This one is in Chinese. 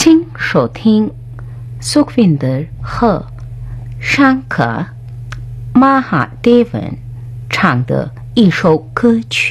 请收听苏克的和尚可马哈德文唱的一首歌曲。